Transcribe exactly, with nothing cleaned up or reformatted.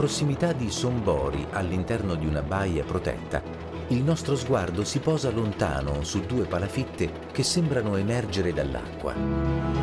prossimità di Sombori, all'interno di una baia protetta, il nostro sguardo si posa lontano su due palafitte che sembrano emergere dall'acqua.